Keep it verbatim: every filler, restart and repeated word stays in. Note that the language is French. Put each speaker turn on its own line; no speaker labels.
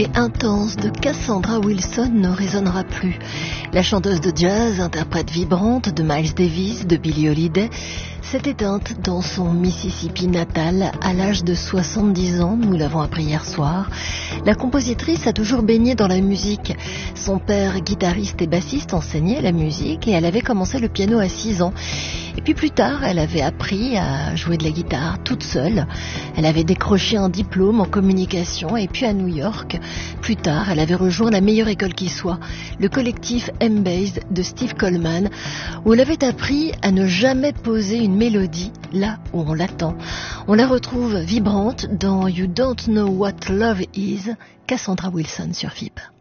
Et intense de Cassandra Wilson ne résonnera plus. La chanteuse de jazz, interprète vibrante de Miles Davis, de Billie Holiday, s'est éteinte dans son Mississippi natal à l'âge de soixante-dix ans, nous l'avons appris hier soir. La compositrice a toujours baigné dans la musique. Son père, guitariste et bassiste, enseignait la musique et elle avait commencé le piano à six ans. Et puis plus tard, elle avait appris à jouer de la guitare toute seule. Elle avait décroché un diplôme en communication et puis à New York. Plus tard, elle avait rejoint la meilleure école qui soit, le collectif M-Base de Steve Coleman, où elle avait appris à ne jamais poser une mélodie là où on l'attend. On la retrouve vibrante dans You Don't Know What Love Is, Cassandra Wilson sur F I B.